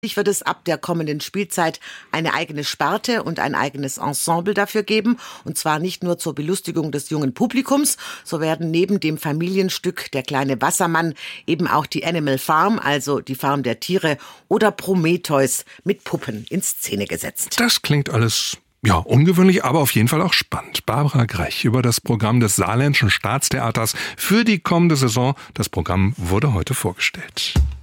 Wird es ab der kommenden Spielzeit eine eigene Sparte und ein eigenes Ensemble dafür geben. Und zwar nicht nur zur Belustigung des jungen Publikums. So werden neben dem Familienstück Der kleine Wassermann eben auch die Animal Farm, also die Farm der Tiere, oder Prometheus mit Puppen in Szene gesetzt. Das klingt alles ungewöhnlich, aber auf jeden Fall auch spannend. Barbara Grech über das Programm des Saarländischen Staatstheaters für die kommende Saison. Das Programm wurde heute vorgestellt.